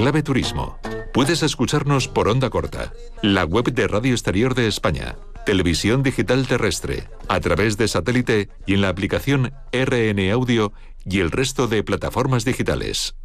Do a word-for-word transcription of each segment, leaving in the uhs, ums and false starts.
Clave Turismo. Puedes escucharnos por onda corta, la web de Radio Exterior de España, televisión digital terrestre, a través de satélite y en la aplicación R N Audio y el resto de plataformas digitales.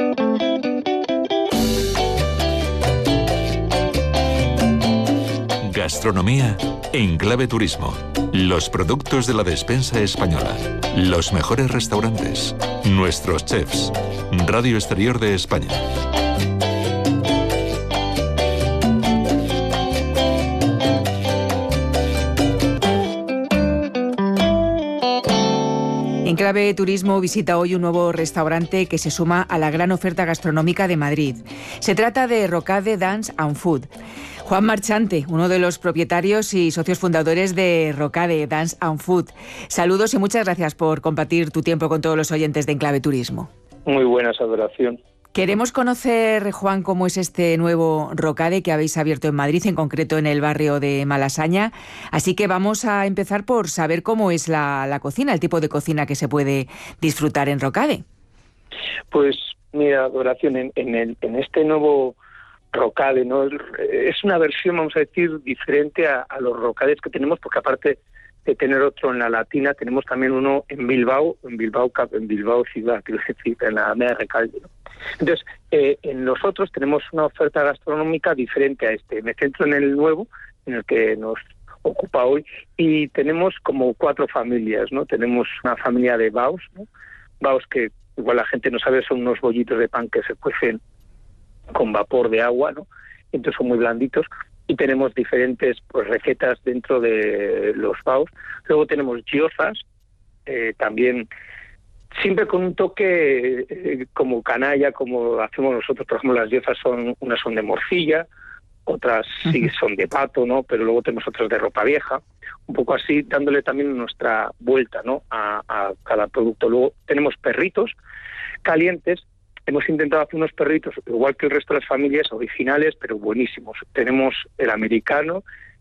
Gastronomía en Clave Turismo. Los productos de la despensa española. Los mejores restaurantes. Nuestros chefs. Radio Exterior de España. En Clave Turismo visita hoy un nuevo restaurante que se suma a la gran oferta gastronómica de Madrid. Se trata de Rocade Dance and Food. Juan Marchante, uno de los propietarios y socios fundadores de Rocade Dance and Food. Saludos y muchas gracias por compartir tu tiempo con todos los oyentes de En Clave Turismo. Muy buenas, adoración. Queremos conocer, Juan, cómo es este nuevo Rocade que habéis abierto en Madrid, en concreto en el barrio de Malasaña. Así que vamos a empezar por saber cómo es la, la cocina, el tipo de cocina que se puede disfrutar en Rocade. Pues mira, adoración, en, en, el, en este nuevo Rocade, ¿no? Es una versión, vamos a decir, diferente a, a los Rocades que tenemos, porque aparte de tener otro en la Latina, tenemos también uno en Bilbao, en Bilbao, en Bilbao ciudad, quiero decir, en la Media Recalde, ¿no? Entonces, eh, en los otros tenemos una oferta gastronómica diferente a este. Me centro en el nuevo, en el que nos ocupa hoy, y tenemos como cuatro familias, ¿no? Tenemos una familia de baos, ¿no? Baos que igual la gente no sabe, son unos bollitos de pan que se cuecen con vapor de agua, ¿no? Entonces son muy blanditos. Y tenemos diferentes pues recetas dentro de los baos. Luego tenemos gyozas, eh, también siempre con un toque eh, como canalla, como hacemos nosotros. Por ejemplo, las gyozas son, unas son de morcilla, otras sí son de pato, ¿no? Pero luego tenemos otras de ropa vieja, un poco así, dándole también nuestra vuelta, ¿no? a, a cada producto. Luego tenemos perritos calientes. Hemos intentado hacer unos perritos, igual que el resto de las familias, originales, pero buenísimos. Tenemos el americano,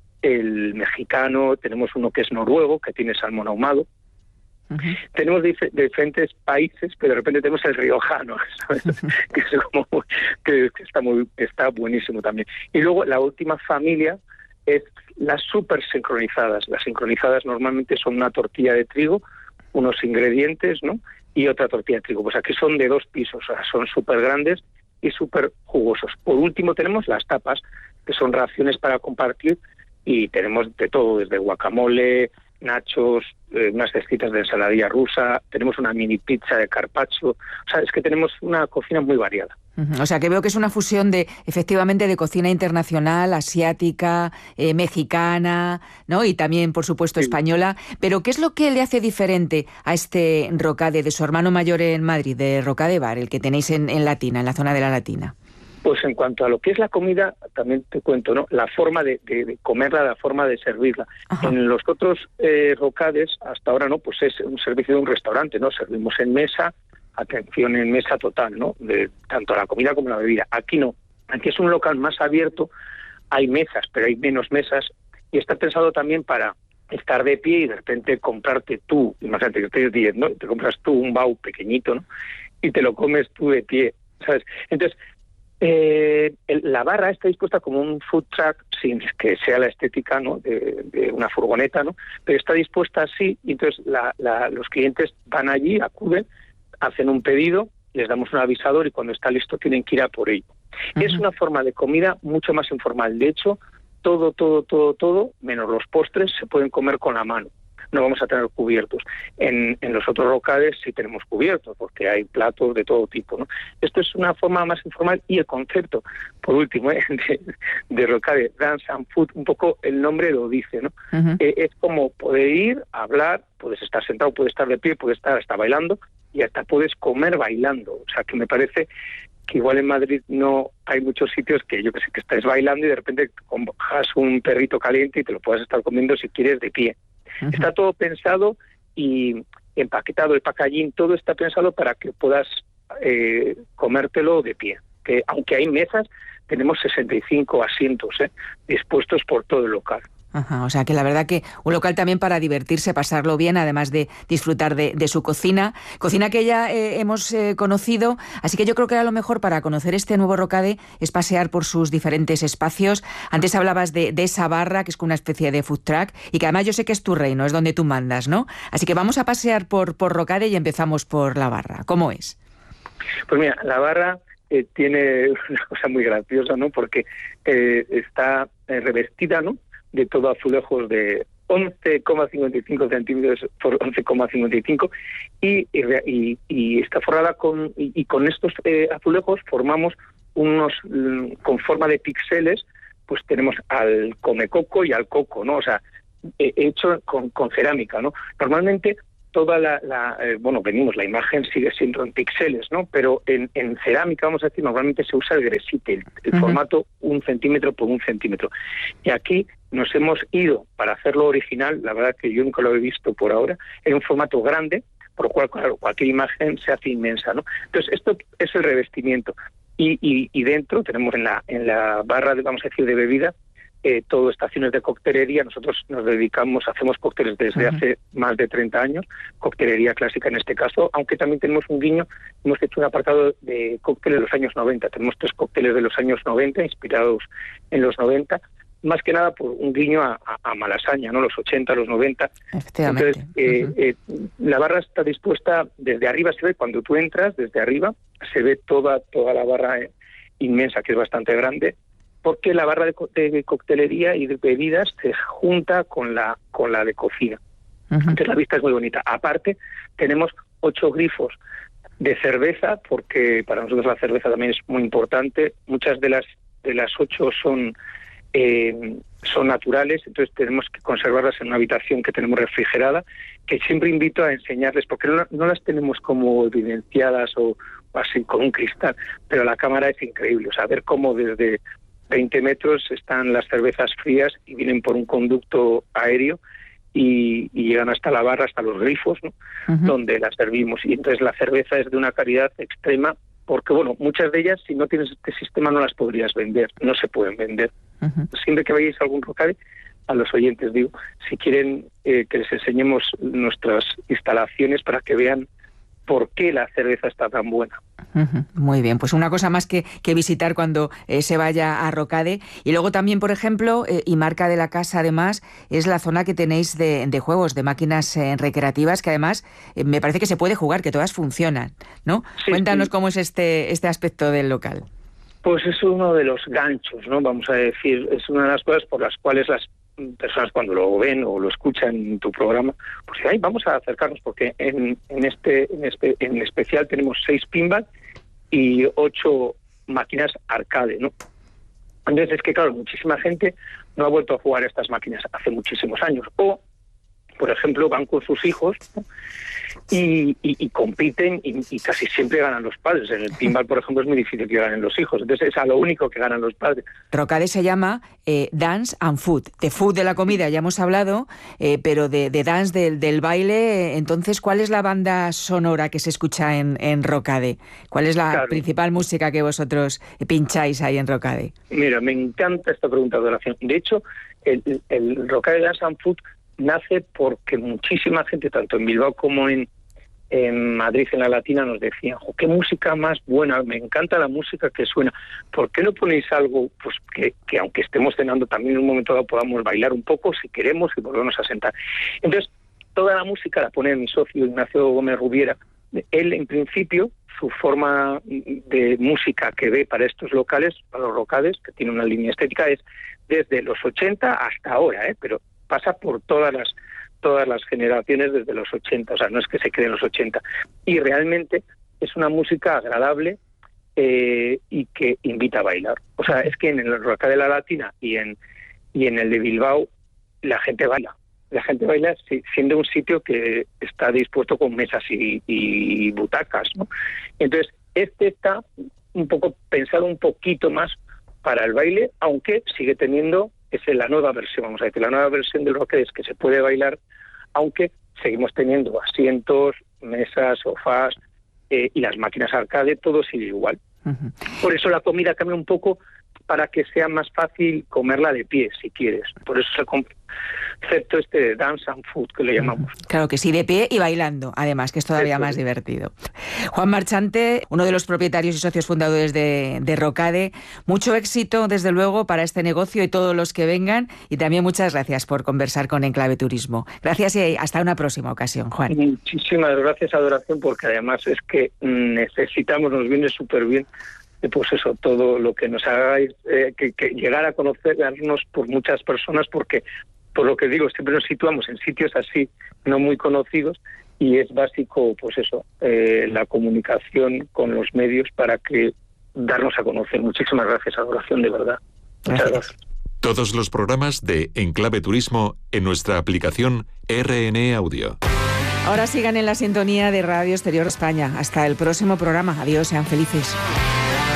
el mexicano, tenemos uno que es noruego, que tiene salmón ahumado. Uh-huh. Tenemos dif- diferentes países, pero de repente tenemos el riojano, ¿sabes? que, es como, que, que está, muy, está buenísimo también. Y luego la última familia es las súper sincronizadas. Las sincronizadas normalmente son una tortilla de trigo, unos ingredientes, ¿no? Y otra tortilla de trigo. Pues aquí son de dos pisos, o sea, son súper grandes y súper jugosos. Por último tenemos las tapas, que son raciones para compartir, y tenemos de todo, desde guacamole, nachos, eh, unas cestitas de ensaladilla rusa, tenemos una mini pizza de carpaccio. O sea, es que tenemos una cocina muy variada. Uh-huh. O sea, que veo que es una fusión de, efectivamente, de cocina internacional, asiática, eh, mexicana, ¿no? Y también, por supuesto, sí, española. Pero, ¿qué es lo que le hace diferente a este Rocade de su hermano mayor en Madrid, de Rocade Bar, el que tenéis en, en Latina, en la zona de la Latina? Pues en cuanto a lo que es la comida, también te cuento, ¿no? La forma de, de, de comerla, la forma de servirla. Ajá. En los otros eh, Rocades, hasta ahora, ¿no? Pues es un servicio de un restaurante, ¿no? Servimos en mesa, atención en mesa total, ¿no? De tanto la comida como la bebida. Aquí no. Aquí es un local más abierto, hay mesas, pero hay menos mesas, y está pensado también para estar de pie y de repente comprarte tú, imagínate que estoy diciendo, ¿no? Te compras tú un bao pequeñito, ¿no? Y te lo comes tú de pie, ¿sabes? Entonces, Eh, el, la barra está dispuesta como un food truck, sin que sea la estética, ¿no? de, de una furgoneta, ¿no? Pero está dispuesta así, y entonces la, la, los clientes van allí, acuden, hacen un pedido, les damos un avisador y cuando está listo tienen que ir a por ello. Uh-huh. Es una forma de comida mucho más informal. De hecho, todo, todo, todo, todo, menos los postres, se pueden comer con la mano. No vamos a tener cubiertos. En, en los otros locales sí tenemos cubiertos, porque hay platos de todo tipo, ¿no? Esto es una forma más informal, y el concepto, por último, ¿eh? de, de Rocade Dance and Food, un poco el nombre lo dice, ¿no? Uh-huh. Eh, es como poder ir, hablar, puedes estar sentado, puedes estar de pie, puedes estar hasta bailando, y hasta puedes comer bailando. O sea, que me parece que igual en Madrid no hay muchos sitios que yo que sé, que estés bailando y de repente cojas un perrito caliente y te lo puedas estar comiendo si quieres de pie. Uh-huh. Está todo pensado y empaquetado, el packaging, todo está pensado para que puedas eh, comértelo de pie. Que aunque hay mesas, tenemos sesenta y cinco asientos ¿eh? dispuestos por todo el local. Ajá, o sea que la verdad que un local también para divertirse, pasarlo bien, además de disfrutar de, de su cocina, cocina que ya eh, hemos eh, conocido, así que yo creo que a lo mejor para conocer este nuevo Rocade es pasear por sus diferentes espacios. Antes hablabas de, de esa barra, que es como una especie de food truck, y que además yo sé que es tu reino, es donde tú mandas, ¿no? Así que vamos a pasear por, por Rocade y empezamos por la barra. ¿Cómo es? Pues mira, la barra eh, tiene una cosa muy graciosa, ¿no? Porque eh, está eh, revestida, ¿no?, de todo azulejos de once coma cincuenta y cinco centímetros por once coma cincuenta y cinco y, y, y está forrada con y, y con estos eh, azulejos formamos unos con forma de píxeles, pues tenemos al comecoco y al coco, ¿no? O sea, eh, hecho con, con cerámica, ¿no? Normalmente toda la, la eh, bueno, venimos, la imagen sigue siendo en píxeles, ¿no? Pero en, en cerámica, vamos a decir, normalmente se usa el gresite, el, el uh-huh. formato un centímetro por un centímetro. Y aquí nos hemos ido, para hacerlo original, la verdad que yo nunca lo he visto por ahora, en un formato grande, por lo cual, claro, cualquier imagen se hace inmensa, ¿no? Entonces, esto es el revestimiento. Y, y, y dentro tenemos en la, en la barra, de, vamos a decir, de bebida, Eh, todo estaciones de coctelería. Nosotros nos dedicamos, hacemos cócteles desde uh-huh. hace más de treinta años, coctelería clásica en este caso, aunque también tenemos un guiño, hemos hecho un apartado de cócteles de los años noventa, tenemos tres cócteles de los años noventa, inspirados en los noventa, más que nada por un guiño a, a, a Malasaña, ¿no?, los ochenta, los noventa. Entonces, eh, uh-huh. eh, la barra está dispuesta, desde arriba se ve, cuando tú entras, desde arriba, se ve toda, toda la barra eh, inmensa, que es bastante grande, porque la barra de, co- de coctelería y de bebidas se junta con la con la de cocina. Uh-huh. Entonces la vista es muy bonita. Aparte, tenemos ocho grifos de cerveza, porque para nosotros la cerveza también es muy importante. Muchas de las de las ocho son eh, son naturales, entonces tenemos que conservarlas en una habitación que tenemos refrigerada, que siempre invito a enseñarles, porque no, no las tenemos como evidenciadas o, o así con un cristal, pero la cámara es increíble, o sea, ver cómo desde veinte metros están las cervezas frías y vienen por un conducto aéreo y, y llegan hasta la barra, hasta los grifos, ¿no?, uh-huh. donde las servimos. Y entonces la cerveza es de una calidad extrema, porque, bueno, muchas de ellas, si no tienes este sistema, no las podrías vender, no se pueden vender. Uh-huh. Siempre que vayáis a algún Rocade, a los oyentes digo, si quieren eh, que les enseñemos nuestras instalaciones para que vean por qué la cerveza está tan buena. Uh-huh. Muy bien, pues una cosa más que, que visitar cuando eh, se vaya a Rocade. Y luego también, por ejemplo, eh, y marca de la casa además, es la zona que tenéis de, de juegos, de máquinas eh, recreativas, que además eh, me parece que se puede jugar, que todas funcionan, ¿no? Sí, Cuéntanos sí. cómo es este, este aspecto del local. Pues es uno de los ganchos, ¿no?, vamos a decir, es una de las cosas por las cuales las personas cuando lo ven o lo escuchan en tu programa, pues ay, vamos a acercarnos, porque en, en este en, espe, en especial tenemos seis pinball y ocho máquinas arcade, ¿no? Entonces es que, claro, muchísima gente no ha vuelto a jugar a estas máquinas hace muchísimos años, o, por ejemplo, van con sus hijos, ¿no?, y, y, y compiten y, y casi siempre ganan los padres. En el pinball, por ejemplo, es muy difícil que ganen los hijos, entonces es a lo único que ganan los padres. Rocade se llama eh, Dance and Food. De food, de la comida, ya hemos hablado, eh, pero de, de dance, del, del baile. Entonces, ¿cuál es la banda sonora que se escucha en, en Rocade? ¿Cuál es la claro. principal música que vosotros pincháis ahí en Rocade? Mira, me encanta esta pregunta de oración. De hecho, el, el Rocade Dance and Food nace porque muchísima gente, tanto en Bilbao como en, en Madrid, en la Latina, nos decían, oh, qué música más buena, me encanta la música que suena, ¿por qué no ponéis algo pues que, que aunque estemos cenando también en un momento dado podamos bailar un poco si queremos y volvernos a sentar? Entonces, toda la música la pone mi socio Ignacio Gómez Rubiera. Él, en principio, su forma de música que ve para estos locales, para los Rocades, que tiene una línea estética, es desde los ochenta hasta ahora, ¿eh? pero pasa por todas las todas las generaciones desde los ochenta, o sea, no es que se quede en los ochenta. Y realmente es una música agradable eh, y que invita a bailar. O sea, es que en el Rocade de la Latina y en y en el de Bilbao la gente baila. La gente baila siendo un sitio que está dispuesto con mesas y, y butacas, ¿no? Entonces, este está un poco pensado un poquito más para el baile, aunque sigue teniendo es la nueva versión, vamos a decir, la nueva versión del Rocade es que se puede bailar, aunque seguimos teniendo asientos, mesas, sofás eh, y las máquinas arcade, todo sigue igual. Uh-huh. Por eso la comida cambia un poco para que sea más fácil comerla de pie, si quieres. Por eso se concepto este de Dance and Food, que le llamamos. Claro que sí, de pie y bailando, además, que es todavía más divertido. Juan Marchante, uno de los propietarios y socios fundadores de, de Rocade, mucho éxito, desde luego, para este negocio y todos los que vengan, y también muchas gracias por conversar con Enclave Turismo. Gracias y hasta una próxima ocasión, Juan. Muchísimas gracias, Adoración, porque además es que necesitamos, nos viene súper bien, pues eso, todo lo que nos hagáis, eh, que, que llegar a conocernos por muchas personas, porque por lo que digo, siempre nos situamos en sitios así, no muy conocidos, y es básico, pues eso, eh, la comunicación con los medios para que darnos a conocer. Muchísimas gracias, Adoración, de verdad. Muchas gracias. Todos los programas de Enclave Turismo en nuestra aplicación R N E Audio. Ahora sigan en la sintonía de Radio Exterior España. Hasta el próximo programa. Adiós, sean felices.